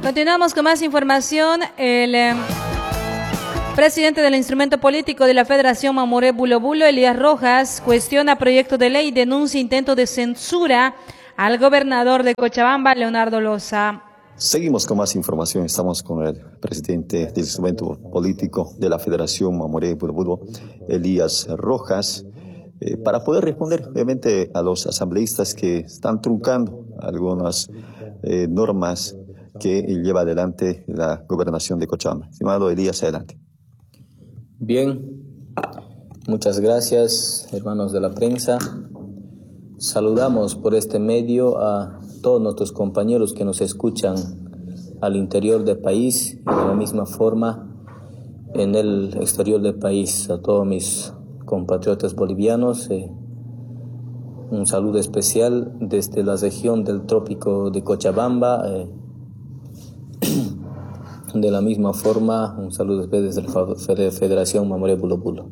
Continuamos con más información. El presidente del instrumento político de la Federación Mamoré Bulo Bulo, Elías Rojas, cuestiona proyecto de ley y denuncia intento de censura al gobernador de Cochabamba, Leonardo Loza. Seguimos con más información. Estamos con el presidente del instrumento político de la Federación Mamoré Bulo Bulo, Elías Rojas, para poder responder obviamente a los asambleístas que están truncando algunas normas que lleva adelante la gobernación de Cochabamba. Estimado Elías, adelante. Bien, muchas gracias, hermanos de la prensa. Saludamos por este medio a todos nuestros compañeros que nos escuchan al interior del país y de la misma forma en el exterior del país. A todos mis compatriotas bolivianos, un saludo especial desde la región del trópico de Cochabamba. De la misma forma, un saludo desde la Federación Mamoré Bulo Bulo.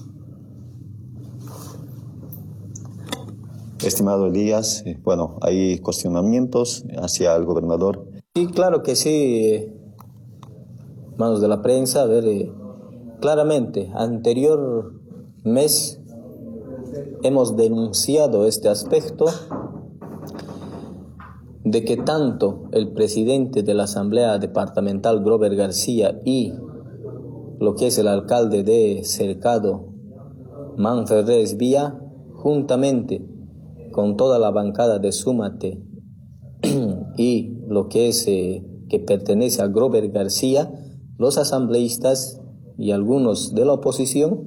Estimado Elías, bueno, hay cuestionamientos hacia el gobernador. Sí, claro que sí, manos de la prensa. A ver, claramente, anterior mes hemos denunciado este aspecto de que tanto el presidente de la Asamblea Departamental, Grover García, y lo que es el alcalde de Cercado, Manferrez Vía, juntamente con toda la bancada de Súmate y lo que es que pertenece a Grover García, los asambleístas y algunos de la oposición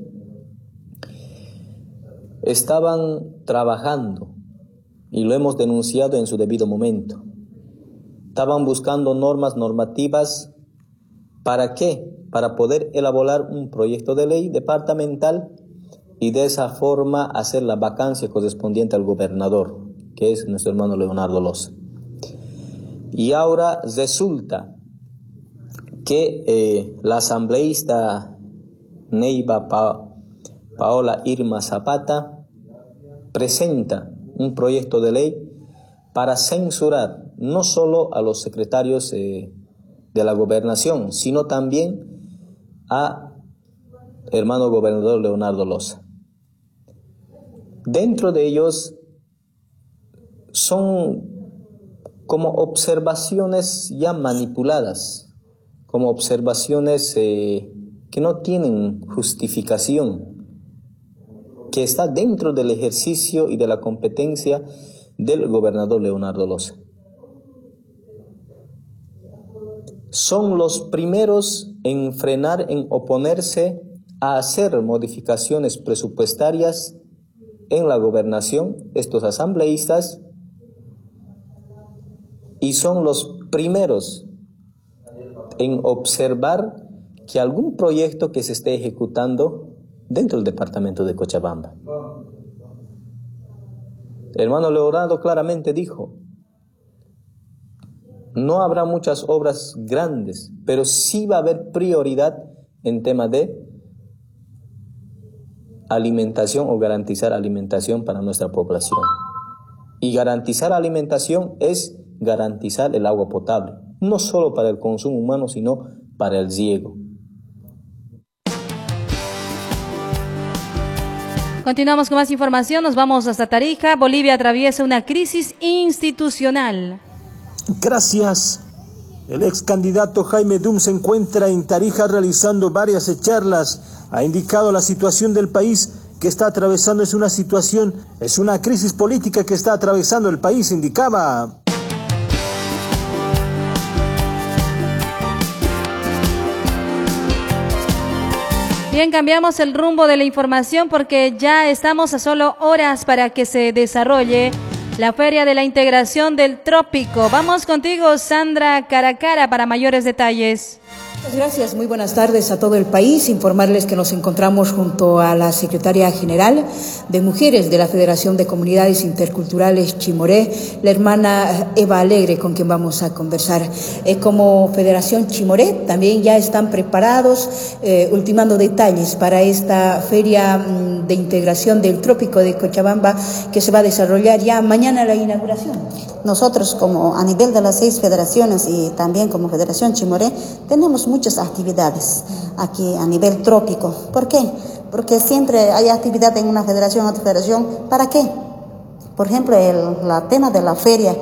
estaban trabajando, y lo hemos denunciado en su debido momento. Estaban buscando normativas. ¿Para qué? Para poder elaborar un proyecto de ley departamental y de esa forma hacer la vacancia correspondiente al gobernador, que es nuestro hermano Leonardo Loza. Y ahora resulta que la asambleísta Neiva Paola Irma Zapata presenta un proyecto de ley para censurar no solo a los secretarios de la gobernación, sino también a hermano gobernador Leonardo Loza. Dentro de ellos son como observaciones ya manipuladas, como observaciones que no tienen justificación, que está dentro del ejercicio y de la competencia del gobernador Leonardo Loza. Son los primeros en frenar, en oponerse a hacer modificaciones presupuestarias en la gobernación, estos asambleístas, y son los primeros en observar que algún proyecto que se esté ejecutando dentro del departamento de Cochabamba. El hermano Leonardo claramente dijo: no habrá muchas obras grandes, pero sí va a haber prioridad en tema de alimentación o garantizar alimentación para nuestra población. Y garantizar alimentación es garantizar el agua potable, no solo para el consumo humano, sino para el riego. Continuamos con más información, nos vamos hasta Tarija. Bolivia atraviesa una crisis institucional. Gracias. El ex candidato Jaime Dum se encuentra en Tarija realizando varias charlas. Ha indicado la situación del país que está atravesando es una crisis política que está atravesando el país, indicaba. Bien, cambiamos el rumbo de la información porque ya estamos a solo horas para que se desarrolle la Feria de la Integración del Trópico. Vamos contigo, Sandra Caracara, para mayores detalles. Muchas gracias, muy buenas tardes a todo el país. Informarles que nos encontramos junto a la secretaria general de Mujeres de la Federación de Comunidades Interculturales Chimoré, la hermana Eva Alegre, con quien vamos a conversar. Como Federación Chimoré también ya están preparados, ultimando detalles para esta Feria de Integración del Trópico de Cochabamba, que se va a desarrollar ya mañana la inauguración. nosotros como a nivel de las 6 federaciones y también como Federación Chimoré tenemos muchas actividades aquí a nivel trópico. ¿Por qué? Porque siempre hay actividad en una federación, otra federación. ¿Para qué? Por ejemplo, el tema de la feria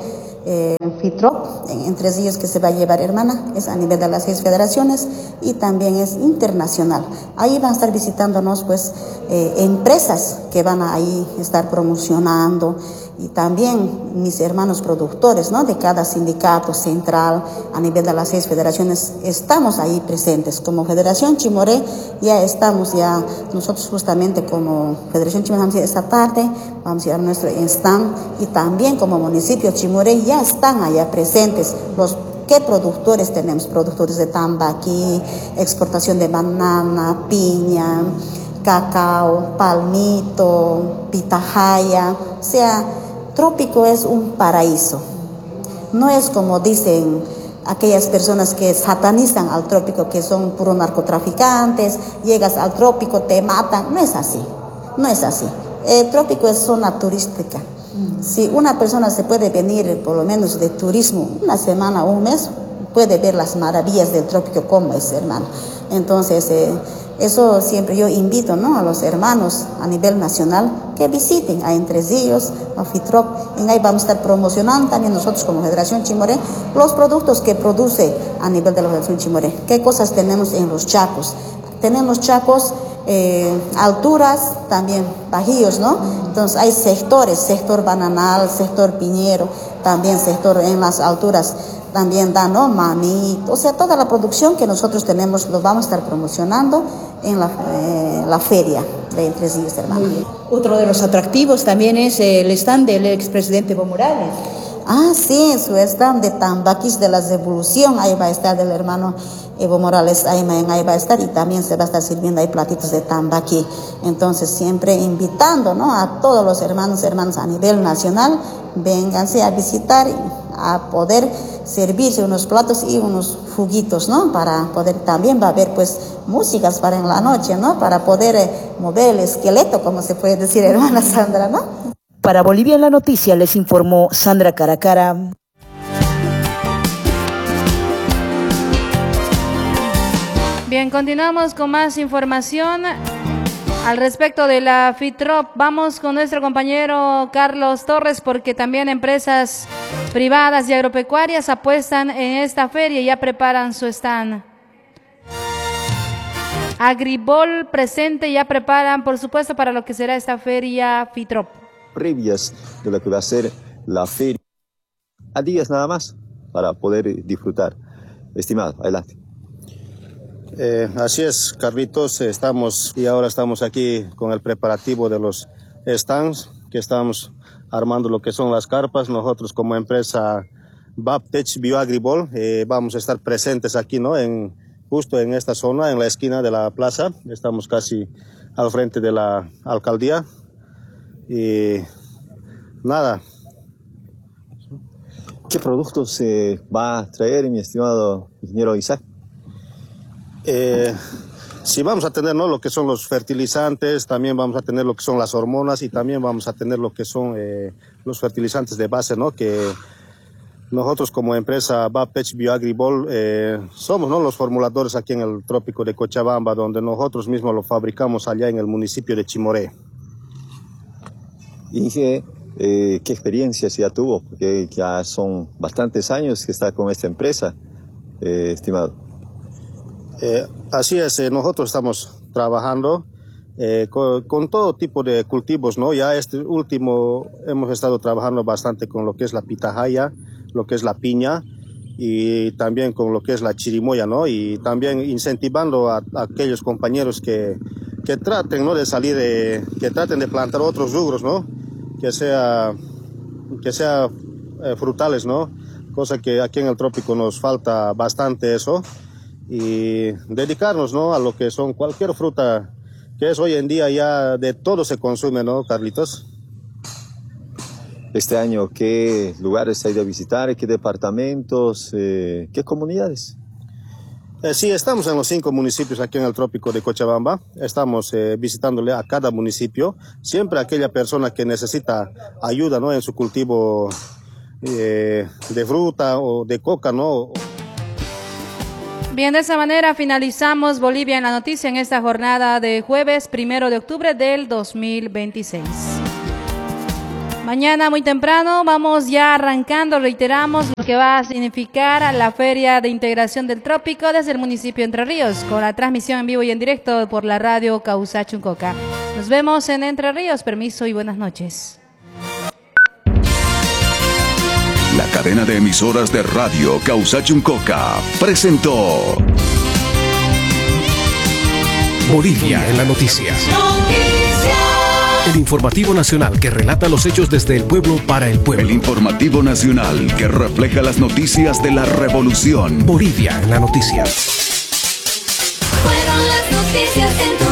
FITROP, en 3 días que se va a llevar, hermana, es a nivel de las 6 federaciones y también es internacional. Ahí van a estar visitándonos pues empresas que van a ahí estar promocionando y también mis hermanos productores, ¿no? De cada sindicato central a nivel de las 6 federaciones estamos ahí presentes. Como Federación Chimoré ya estamos, ya nosotros justamente como Federación Chimoré vamos a ir esta tarde, vamos a ir a nuestro stand y también como municipio Chimoré ya están allá presentes los ¿qué productores tenemos? Productores de tambaqui, exportación de banana, piña, cacao, palmito, pitahaya. O sea, trópico es un paraíso. No es como dicen aquellas personas que satanizan al trópico, que son puros narcotraficantes, llegas al trópico, te matan. No es así, no es así. El trópico es zona turística. Si una persona se puede venir por lo menos de turismo una semana o un mes, puede ver las maravillas del trópico como es, hermano. Entonces, eso siempre yo invito, ¿no?, a los hermanos a nivel nacional que visiten a Entre Ríos, a FITROP. En ahí vamos a estar promocionando también nosotros como Federación Chimoré los productos que produce a nivel de la Federación Chimoré. ¿Qué cosas tenemos en los chacos? Tenemos chacos, alturas, también bajíos, ¿no? Entonces hay sectores, sector bananal, sector piñero, también sector en las alturas, también da, ¿no?, maní. O sea, toda la producción que nosotros tenemos lo vamos a estar promocionando en la feria de Entre Ríos, hermano. Otro de los atractivos también es el stand del expresidente Evo Morales. Ah, sí, su stand de tambaquis de la revolución, ahí va a estar el hermano Evo Morales, ahí va a estar y también se va a estar sirviendo ahí platitos de tambaqui. Entonces siempre invitando, ¿no?, a todos los hermanos a nivel nacional, vénganse a visitar, a poder servirse unos platos y unos juguitos, ¿no?, para poder, también va a haber pues músicas para en la noche, ¿no?, para poder mover el esqueleto, como se puede decir, hermana Sandra, ¿no? Para Bolivia en la Noticia les informó Sandra Caracara. Bien, continuamos con más información al respecto de la FITROP. Vamos con nuestro compañero Carlos Torres, porque también empresas privadas y agropecuarias apuestan en esta feria y ya preparan su stand. Agribol presente, ya preparan, por supuesto, para lo que será esta feria FITROP. Previas de lo que va a ser la feria, a días nada más para poder disfrutar. Estimado, adelante. Así es, Carlitos, ahora estamos aquí con el preparativo de los stands, que estamos armando lo que son las carpas. Nosotros como empresa Baptech Bioagribol vamos a estar presentes aquí, ¿no?, justo en esta zona, en la esquina de la plaza. Estamos casi al frente de la alcaldía. Y nada. ¿Qué productos se va a traer, mi estimado ingeniero Isaac? Sí, vamos a tener, ¿no?, lo que son los fertilizantes, también vamos a tener lo que son las hormonas y también vamos a tener lo que son los fertilizantes de base, ¿no?, que nosotros como empresa Baptech Bioagribol somos, ¿no?, los formuladores aquí en el trópico de Cochabamba, donde nosotros mismos lo fabricamos allá en el municipio de Chimoré. Inge, ¿qué experiencias ya tuvo? Porque ya son bastantes años que está con esta empresa, estimado. Así es, nosotros estamos trabajando con todo tipo de cultivos, ¿no? Ya este último hemos estado trabajando bastante con lo que es la pitahaya, lo que es la piña y también con lo que es la chirimoya, ¿no? Y también incentivando a aquellos compañeros que traten, ¿no?, de salir, que traten de plantar otros rubros, ¿no?, que sea frutales, ¿no? Cosa que aquí en el trópico nos falta bastante eso. Y dedicarnos, ¿no?, a lo que son cualquier fruta, que es hoy en día ya de todo se consume, ¿no, Carlitos? Este año, ¿qué lugares hay de visitar? ¿Qué departamentos? ¿Qué comunidades? Sí, estamos en los 5 municipios aquí en el trópico de Cochabamba. Estamos visitándole a cada municipio. Siempre aquella persona que necesita ayuda, ¿no?, en su cultivo de fruta o de coca, ¿no? Bien, de esa manera finalizamos Bolivia en la Noticia en esta jornada de jueves 1 de octubre del 2026. Mañana muy temprano vamos ya arrancando, reiteramos lo que va a significar la Feria de Integración del Trópico desde el municipio de Entre Ríos, con la transmisión en vivo y en directo por la radio Causachuncoca. Nos vemos en Entre Ríos, permiso y buenas noches. La cadena de emisoras de radio Causachuncoca presentó Bolivia en la Noticia. El informativo nacional que relata los hechos desde el pueblo para el pueblo. El informativo nacional que refleja las noticias de la revolución. Bolivia en la Noticia. Fueron las noticias en